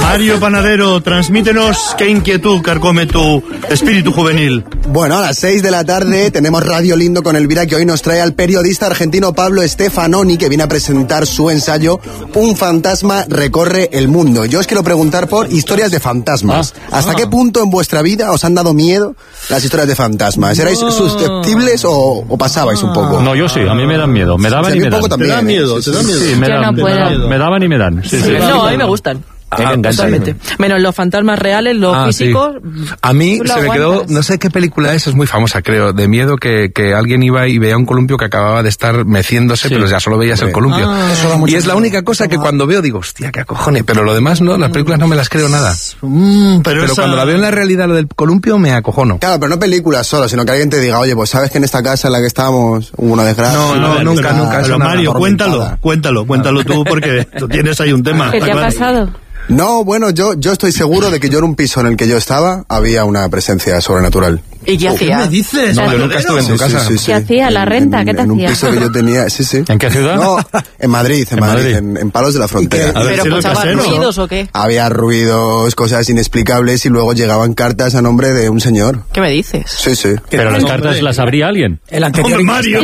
Mario Panadero, transmítenos qué inquietud carcome tu espíritu juvenil. Bueno, a las 6 de la tarde tenemos Radio Lindo con Elvira, que hoy nos trae al periodista argentino Pablo Stefanoni, que viene a presentar su ensayo Un fantasma recorre el mundo. Yo os quiero preguntar por historias de fantasmas. ¿Hasta qué punto en vuestra vida os han dado miedo las historias de fantasmas? ¿Erais susceptibles o pasabais un poco? No, yo sí, a mí me dan miedo. Me daban y me dan. ¿Te da miedo? Sí, me daban y me dan. Sí. No, a mí me gustan. Totalmente. Menos los fantasmas reales, los físicos. Sí. A mí se me quedó, no sé qué película es muy famosa, creo, de miedo, que alguien iba y veía un columpio que acababa de estar meciéndose, pero ya solo veías el columpio. Y es la única cosa que cuando veo digo, hostia, qué acojones, pero lo demás no, las películas no me las creo nada. Pero cuando la veo en la realidad, lo del columpio, me acojono. Claro, pero no películas solo, sino que alguien te diga, oye, pues sabes que en esta casa en la que estábamos hubo una desgracia. No, nunca. Pero Mario, cuéntalo tú, porque tú tienes ahí un tema. ¿Qué te ha pasado? No, bueno, yo estoy seguro de que yo en un piso en el que yo estaba había una presencia sobrenatural. ¿Y qué hacía? ¿Qué me dices? No, yo nunca estuve en tu casa. Sí. ¿Qué hacía? ¿La renta? ¿Qué te hacía? En un piso que yo tenía, sí. ¿En qué ciudad? No, en Madrid, en Palos de la Frontera. ¿Pero escuchaba ruidos o qué? Había ruidos, cosas inexplicables y luego llegaban cartas a nombre de un señor. ¿Qué me dices? Sí. ¿Pero las cartas las abría alguien? El anterior Mario.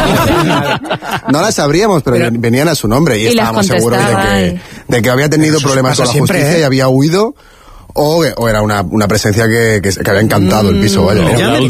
No las sabríamos, pero venían a su nombre y estábamos seguros de que había tenido problemas con la justicia y había huido. O era una presencia que había encantado el piso, vaya.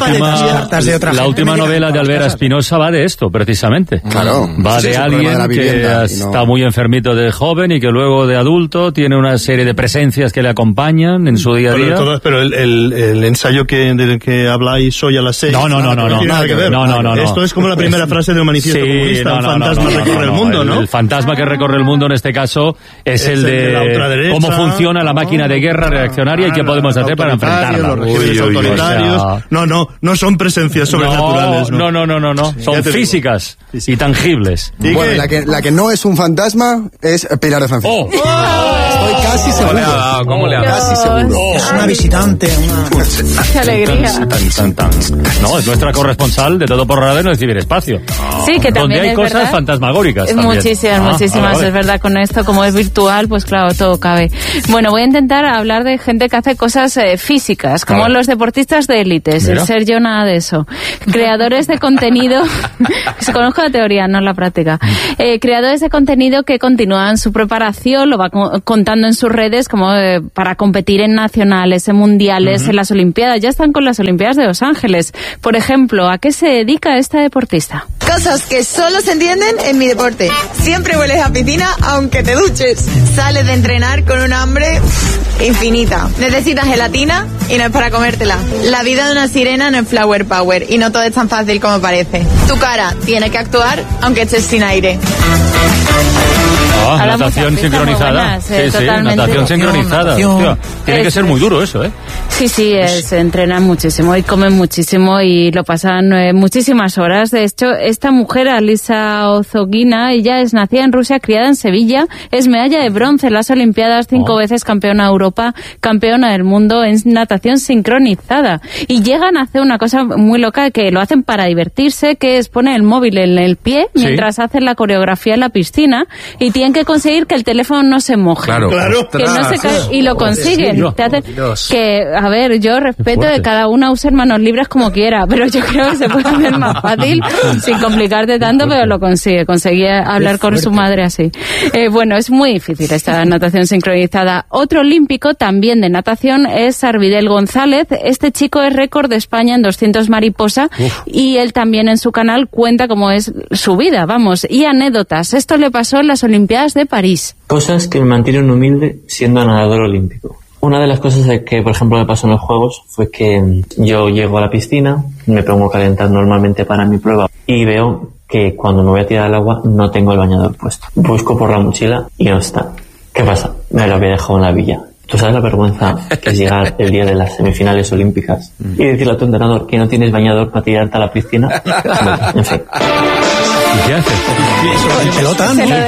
La última novela de Alvera Espinosa va de esto, precisamente. Claro. Va de alguien que está muy enfermito de joven y que luego de adulto tiene una serie de presencias que le acompañan en su día a día. Pero el ensayo del que habláis hoy a las 6... No. Nada que ver. No. Esto es como la primera frase del manifiesto comunista. Un fantasma recorre el mundo, ¿no? El fantasma que recorre el mundo en este caso es el de la ultraderecha, cómo funciona la máquina de guerra reaccionaria y qué podemos hacer para enfrentarla. Los regímenes autoritarios. No son presencias sobrenaturales. No. Son físicas y tangibles. Bueno, la que no es un fantasma es Pilar de Francisco. Estoy casi seguro. ¿Cómo le ha dado? Casi seguro. Es una visitante. ¡Qué alegría! No, es nuestra corresponsal de Todo por Radio en el ciberespacio. Sí, que también donde hay es cosas verdad. Fantasmagóricas también. Muchísimas. Vale. Es verdad, con esto, como es virtual, pues claro, todo cabe. Bueno, voy a intentar hablar de gente que hace cosas físicas, como los deportistas de élite, sin ser yo nada de eso. Creadores de contenido, conozco la teoría, no la práctica. Creadores de contenido que continúan su preparación, lo va contando en sus redes, como para competir en nacionales, en mundiales, en las Olimpiadas. Ya están con las Olimpiadas de Los Ángeles. Por ejemplo, ¿a qué se dedica esta deportista? Cosas que solo se entienden en mi deporte. Siempre hueles a piscina aunque te duches. Sales de entrenar con un hambre infinita. Necesitas gelatina y no es para comértela. La vida de una sirena no es flower power y no todo es tan fácil como parece. Tu cara tiene que actuar aunque estés sin aire. Natación sincronizada. Natación sincronizada. Tiene que ser muy duro eso, ¿eh? Sí, se entrenan muchísimo y comen muchísimo y lo pasan muchísimas horas. De hecho, esta mujer, Alisa Ozogina, ella es nacida en Rusia, criada en Sevilla, es medalla de bronce en las Olimpiadas, 5 veces campeona de Europa, campeona del mundo en natación sincronizada. Y llegan a hacer una cosa muy loca que lo hacen para divertirse, que es poner el móvil en el pie mientras hacen la coreografía en la piscina y tienen que conseguir que el teléfono no se moje. Claro. Que no se cae, y lo consiguen. Te hacen que, a ver, yo respeto de cada una use manos libres como quiera, pero yo creo que se puede hacer más fácil sin complicarte tanto, pero lo consigue. Conseguí hablar con su madre así. Bueno, es muy difícil esta natación sincronizada. Otro olímpico también de natación es Arvidel González. Este chico es récord de España en 200 mariposa y él también en su canal cuenta cómo es su vida, y anécdotas. Esto le pasó en las Olimpiadas de París. Cosas que me mantienen humilde siendo nadador olímpico. Una de las cosas que, por ejemplo, me pasó en los Juegos fue que yo llego a la piscina, me pongo a calentar normalmente para mi prueba y veo que cuando me voy a tirar al agua no tengo el bañador puesto. Busco por la mochila y no está. ¿Qué pasa? Me lo había dejado en la villa. ¿Tú sabes la vergüenza que es llegar el día de las semifinales olímpicas y decirle a tu entrenador que no tienes bañador para tirarte a la piscina? Bueno, en fin. ¿Qué hace? Pelota,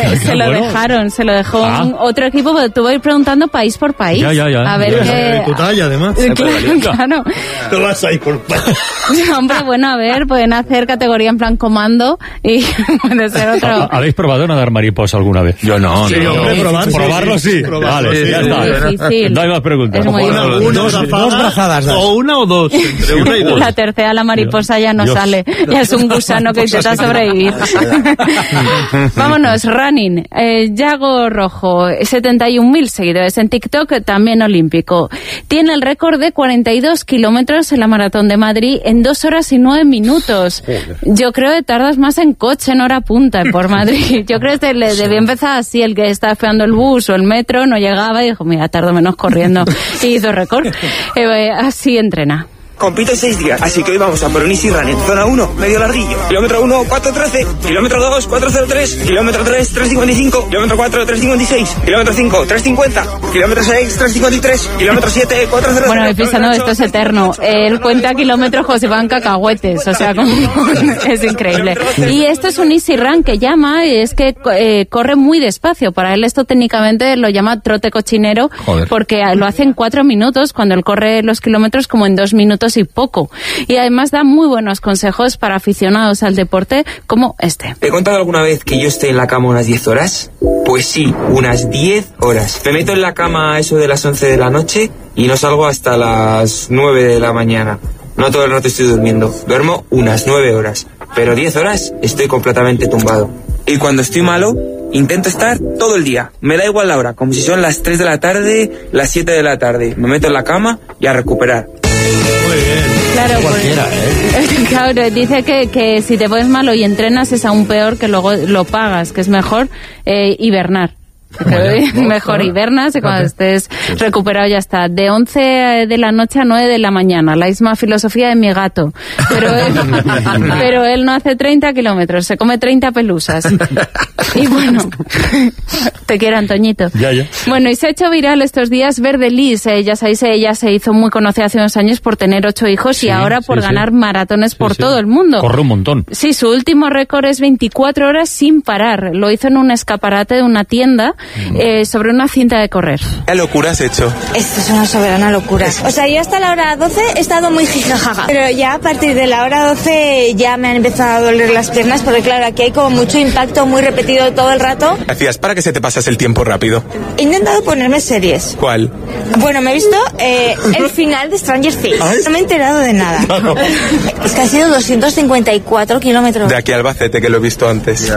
se lo dejó otro equipo, pero tú vas a ir preguntando país por país. Ya. A ver qué... Tu talla, además. Claro. No vas a ir por país. Hombre, bueno, a ver, pueden hacer categoría en plan comando y puede ser otro... ¿Habéis probado nadar mariposa alguna vez? Yo no. Sí, hombre, probarlo sí. Vale, ya está. Es difícil. No hay más preguntas. Es muy Dos brazadas. O una o dos. Entre una y dos. La tercera, la mariposa ya no sale. Ya es un gusano que intenta sobrevivir. Vámonos, running. Yago Rojo, 71.000 seguidores en TikTok, también olímpico. Tiene el récord de 42 kilómetros en la Maratón de Madrid en 2 horas y 9 minutos. Yo creo que tardas más en coche en hora punta por Madrid. Yo creo que le debía empezar así, el que está esperando el bus o el metro, no llegaba y dijo, mira, tardo menos corriendo. Y hizo récord. Así entrena. Compito 6 días, así que hoy vamos a por un Easy Run en zona 1, medio larguillo. Kilómetro 1, 4.13. Kilómetro 2, 4.03. Kilómetro 3, 3.55. Kilómetro 4, 3.56. Kilómetro 5, 3.50. Kilómetro 6, 3.53. Kilómetro 7, 4.00. Bueno, pisando esto es eterno. Él cuenta kilómetros como si fueran cacahuetes, o sea, es increíble. Y esto es un Easy Run que llama, y es que corre muy despacio. Para él esto técnicamente lo llama trote cochinero. Joder. Porque lo hace en 4 minutos, cuando él corre los kilómetros como en 2 minutos y poco. Y además da muy buenos consejos para aficionados al deporte como este. ¿Te he contado alguna vez que yo estoy en la cama unas 10 horas? Pues sí, unas 10 horas. Me meto en la cama a eso de las 11 de la noche y no salgo hasta las 9 de la mañana. No todo el rato estoy durmiendo. Duermo unas 9 horas. Pero 10 horas estoy completamente tumbado. Y cuando estoy malo, intento estar todo el día. Me da igual la hora, como si son las 3 de la tarde, las 7 de la tarde. Me meto en la cama y a recuperar. Muy bien. Claro, pues, claro, dice que si te pones malo y entrenas es aún peor, que luego lo pagas, que es mejor hibernar. Mejor hibernas y cuando estés recuperado ya está. De 11 de la noche a 9 de la mañana. La misma filosofía de mi gato. Pero él no hace 30 kilómetros, se come 30 pelusas. Y bueno, te quiero, Antoñito. Ya. Bueno, y se ha hecho viral estos días Verde Liz. Ya sabéis, ella se hizo muy conocida hace unos años por tener 8 hijos y ahora por ganar maratones por todo el mundo. Corre un montón. Sí, su último récord es 24 horas sin parar. Lo hizo en un escaparate de una tienda sobre una cinta de correr. ¿Qué locura has hecho? Esto es una soberana locura. O sea, yo hasta la hora 12 he estado muy jijajaja, pero ya a partir de la hora 12 ya me han empezado a doler las piernas porque claro, aquí hay como mucho impacto muy repetido todo el rato. ¿Qué hacías para que se te pasase el tiempo rápido? He intentado ponerme series. ¿Cuál? Bueno, me he visto el final de Stranger Things. No me he enterado de nada. No. Es que ha sido 254 kilómetros. De aquí a Albacete, que lo he visto antes.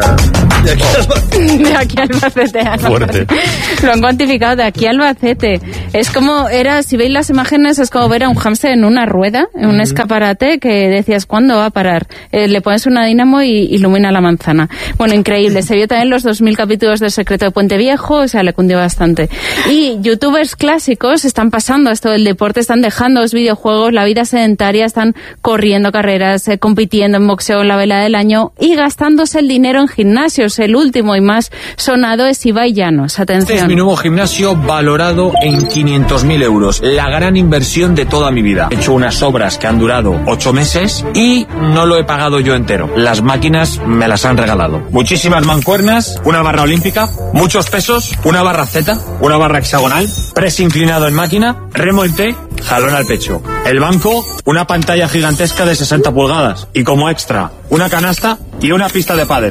De aquí a Albacete. Fuerte. Lo han cuantificado, de aquí a Albacete. Es como, si veis las imágenes, es como ver a un hámster en una rueda, en un escaparate, que decías, ¿cuándo va a parar? Le pones una dínamo y ilumina la manzana. Bueno, increíble. Se vio también los 2000 capítulos del Secreto de Puente Viejo, o sea, le cundió bastante. Y youtubers clásicos están pasando a esto del deporte, están dejando los videojuegos, la vida sedentaria, están corriendo carreras, compitiendo en boxeo en la vela del año y gastándose el dinero en gimnasios. El último y más sonado es Ibai Llanos. Atención. Este es mi nuevo gimnasio valorado en 500.000 euros. La gran inversión de toda mi vida. He hecho unas obras que han durado 8 meses y no lo he pagado yo entero. Las máquinas me las han regalado. Muchísimas mancuernas, una barra olímpica, muchos pesos, una barra Z, una barra hexagonal, press inclinado en máquina, remo en T, jalón al pecho. El banco, una pantalla gigantesca de 60 pulgadas y como extra, una canasta y una pista de pádel.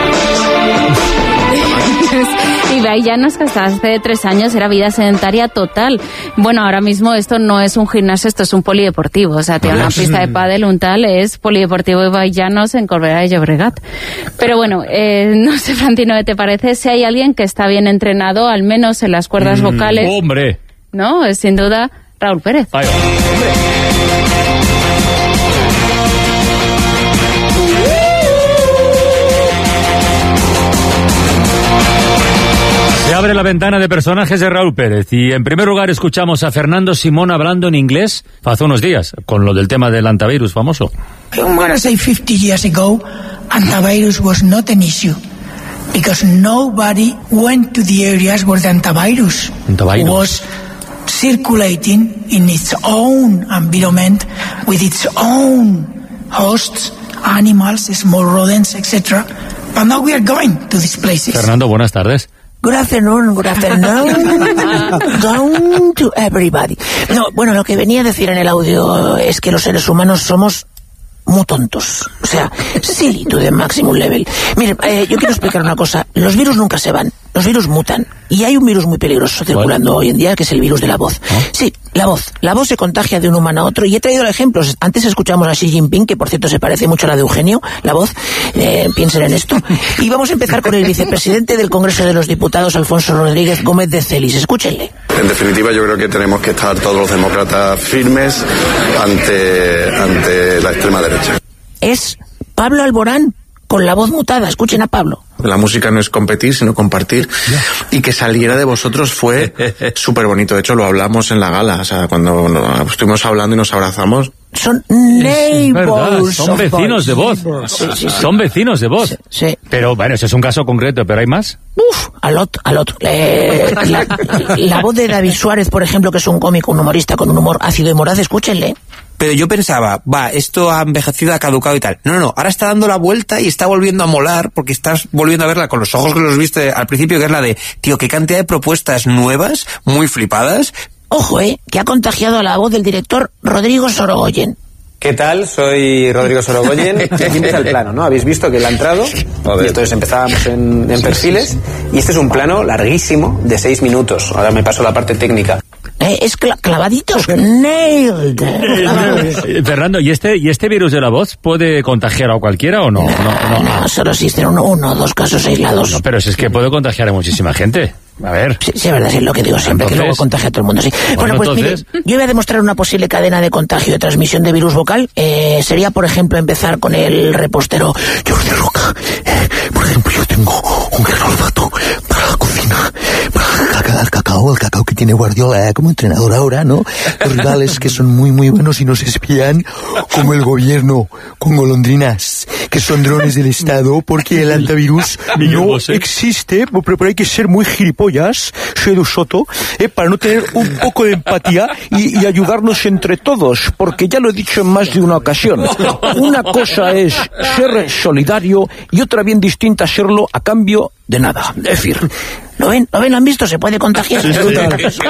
Ibai Llanos, que hasta hace 3 años era vida sedentaria total. Bueno, ahora mismo esto no es un gimnasio, esto es un polideportivo. O sea, tiene una pista de pádel, un tal, es polideportivo Ibai Llanos en Corbera de Llobregat. Pero bueno, no sé, Frantino, ¿qué te parece? Si hay alguien que está bien entrenado, al menos en las cuerdas vocales. ¡Hombre! No, es sin duda Raúl Pérez. Ay, ¡hombre! Se abre la ventana de personajes de Raúl Pérez y en primer lugar escuchamos a Fernando Simón hablando en inglés hace unos días con lo del tema del antivirus famoso. I'm gonna say 50 years ago, antivirus was not an issue because nobody went to the areas where the antivirus was circulating in its own environment with its own hosts, animals, small rodents, etc. But now we are going to these places. Fernando, buenas tardes. Good afternoon. Down to everybody. No, bueno, lo que venía a decir en el audio es que los seres humanos somos muy tontos. O sea, silly to the maximum level. Miren, yo quiero explicar una cosa. Los virus nunca se van. Los virus mutan. Y hay un virus muy peligroso circulando hoy en día, que es el virus de la voz. Sí, la voz. La voz se contagia de un humano a otro. Y he traído ejemplos. Antes escuchamos a Xi Jinping, que por cierto se parece mucho a la de Eugenio, la voz. Piensen en esto. Y vamos a empezar con el vicepresidente del Congreso de los Diputados, Alfonso Rodríguez Gómez de Celis. Escúchenle. En definitiva, yo creo que tenemos que estar todos los demócratas firmes ante la extrema derecha. Es Pablo Alborán, con la voz mutada. Escuchen a Pablo. La música no es competir, sino compartir. Y que saliera de vosotros fue súper bonito. De hecho, lo hablamos en la gala. O sea, cuando estuvimos hablando y nos abrazamos. Son neighbors. Son vecinos de voz. Sí. Son vecinos de voz. Sí. Pero bueno, ese es un caso concreto, pero ¿hay más? A lot. La voz de David Suárez, por ejemplo, que es un cómico, un humorista con un humor ácido y moraz, escúchenle. Pero yo pensaba, esto ha envejecido, ha caducado y tal. No, ahora está dando la vuelta y está volviendo a molar, porque estás volviendo a verla con los ojos que los viste al principio, que es la de, tío, qué cantidad de propuestas nuevas, muy flipadas. Ojo, que ha contagiado a la voz del director Rodrigo Sorogoyen. ¿Qué tal? Soy Rodrigo Sorogoyen. Y aquí empieza el plano, ¿no? Habéis visto que él ha entrado y entonces empezábamos en perfiles y este es un plano larguísimo de 6 minutos. Ahora me paso a la parte técnica. Es clavaditos. Nailed. Fernando, ¿y este virus de la voz puede contagiar a cualquiera o no? No, solo existen uno o dos casos aislados. No, pero es que puede contagiar a muchísima gente. A ver. Sí, es verdad, es lo que digo siempre, entonces, que luego contagia a todo el mundo, sí. Bueno, pues entonces... mire, yo voy a demostrar una posible cadena de contagio de transmisión de virus vocal. Sería, por ejemplo, empezar con el repostero Jordi Roca. Por ejemplo, yo tengo un gran olfato para la cocina, para el cacao que tiene Guardiola como entrenador ahora, ¿no? Los rivales que son muy, muy buenos y nos espían, como el gobierno, con golondrinas, que son drones del Estado, porque el antivirus no existe, pero hay que ser muy gilipollas, soy Edu Soto, para no tener un poco de empatía y ayudarnos entre todos, porque ya lo he dicho en más de una ocasión. Una cosa es ser solidario y otra bien distinta serlo a cambio de nada. Es decir, ¿lo ven? ¿Lo han visto? Se puede contagiar. Sí.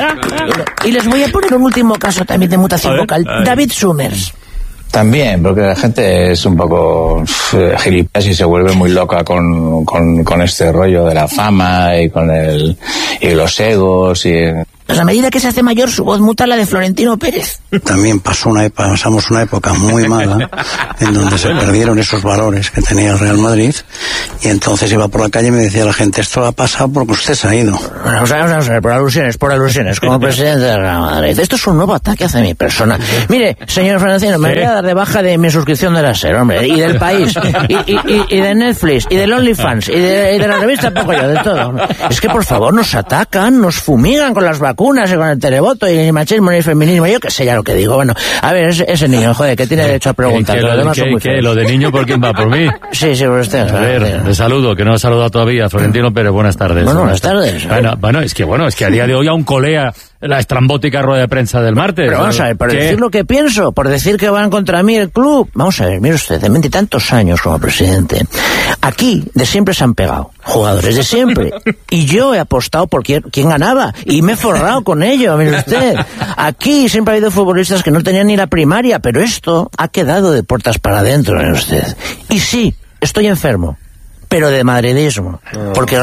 Y les voy a poner un último caso también de mutación vocal. David Summers. También, porque la gente es un poco gilipollas y se vuelve muy loca con este rollo de la fama y y los egos y... Pues a medida que se hace mayor, su voz muta a la de Florentino Pérez. También pasamos una época muy mala en donde se perdieron esos valores que tenía el Real Madrid y entonces iba por la calle y me decía la gente, esto ha pasado porque usted se ha ido. Vamos a ver, por alusiones, como presidente del Real Madrid. Esto es un nuevo ataque hacia mi persona. Mire, señor Florentino, me voy a dar de baja de mi suscripción de la SER, hombre, y del País, y de Netflix, y del OnlyFans, y de la revista Poco Yo, de todo. Es que, por favor, nos atacan, nos fumigan con las vacunas y con el televoto y el machismo y el feminismo, yo que sé ya lo que digo. Bueno, a ver, ese niño, joder, que tiene derecho a preguntar. ¿Lo de niño por quién va? ¿Por mí? Sí, por usted. A ver, le saludo, que no he saludado todavía. Florentino Pérez, buenas tardes. Bueno, buenas tardes. Bueno, es que a día de hoy aún colea la estrambótica rueda de prensa del martes. Pero vamos a ver, por decir lo que pienso, por decir que van contra mí el club. Vamos a ver, mire usted, de 20 y tantos años como presidente, aquí de siempre se han pegado jugadores, de siempre. Y yo he apostado por quién ganaba y me he forrado con ello, mire usted. Aquí siempre ha habido futbolistas que no tenían ni la primaria, pero esto ha quedado de puertas para adentro, mire usted. Y sí, estoy enfermo, pero de madridismo. Porque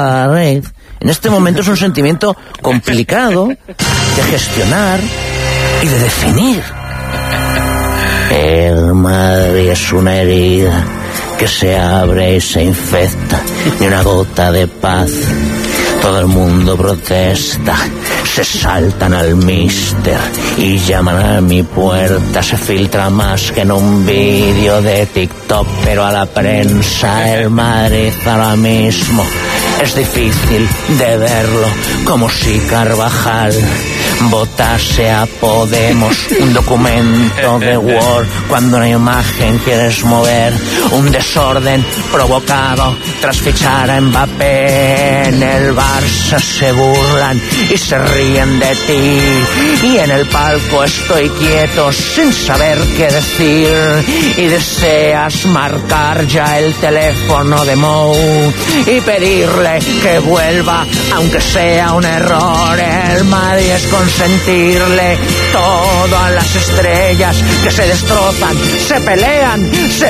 en este momento es un sentimiento complicado de gestionar y de definir. El Madrid es una herida que se abre y se infecta, ni una gota de paz. Todo el mundo protesta, se saltan al míster y llaman a mi puerta. Se filtra más que en un vídeo de TikTok, pero a la prensa el Madrid ahora mismo es difícil de verlo, como si Carvajal votase a Podemos. Un documento de Word cuando una imagen quieres mover, un desorden provocado tras fichar a Mbappé en el Barça. Barça se burlan y se ríen de ti. Y en el palco estoy quieto sin saber qué decir. Y deseas marcar ya el teléfono de Mou y pedirle que vuelva, aunque sea un error. El Madrid es consentirle todo a las estrellas que se destrozan, se pelean, se